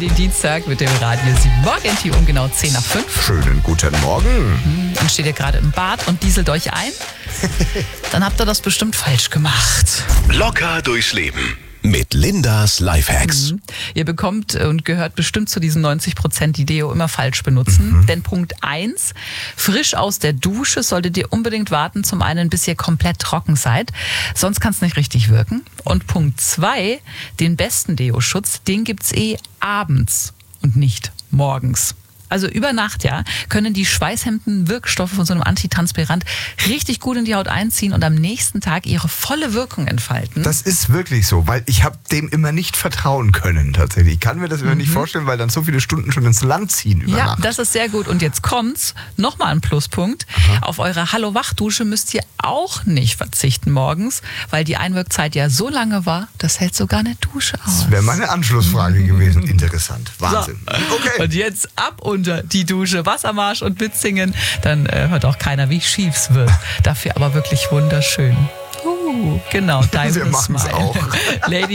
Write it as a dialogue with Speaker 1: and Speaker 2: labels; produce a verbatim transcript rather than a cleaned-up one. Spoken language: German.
Speaker 1: Den Dienstag mit dem Radio sieben Morgen-Team um genau zehn nach fünf.
Speaker 2: Schönen guten Morgen.
Speaker 1: Dann steht ihr gerade im Bad und dieselt euch ein. Dann habt ihr das bestimmt falsch gemacht.
Speaker 3: Locker durchs Leben mit Lindas Lifehacks.
Speaker 1: Mhm. Ihr bekommt und gehört bestimmt zu diesen neunzig Prozent, die Deo immer falsch benutzen. Mhm. Denn Punkt eins, frisch aus der Dusche solltet ihr unbedingt warten, zum einen, bis ihr komplett trocken seid. Sonst kann es nicht richtig wirken. Und Punkt zwei, den besten Deo-Schutz, den gibt's eh abends und nicht morgens. Also über Nacht, ja, können die schweißhemmenden Wirkstoffe von so einem Antitranspirant richtig gut in die Haut einziehen und am nächsten Tag ihre volle Wirkung entfalten.
Speaker 2: Das ist wirklich so, weil ich habe dem immer nicht vertrauen können tatsächlich. Ich kann mir das immer mhm. nicht vorstellen, weil dann so viele Stunden schon ins Land ziehen über
Speaker 1: Ja,
Speaker 2: Nacht.
Speaker 1: das ist sehr gut. Und jetzt kommt's, nochmal ein Pluspunkt. Aha. Auf eure Hallo-Wach-Dusche müsst ihr auch nicht verzichten morgens, weil die Einwirkzeit ja so lange war, das hält sogar eine Dusche aus.
Speaker 2: Das wäre meine Anschlussfrage mhm. gewesen. Interessant. Wahnsinn.
Speaker 1: So. Okay. Und jetzt ab unter die Dusche, Wassermarsch und mitsingen. Dann äh, hört auch keiner, wie schief's wird. Dafür aber wirklich wunderschön. Uh, genau, dein
Speaker 2: Wir machen's
Speaker 1: Smile.
Speaker 2: auch.
Speaker 1: Lady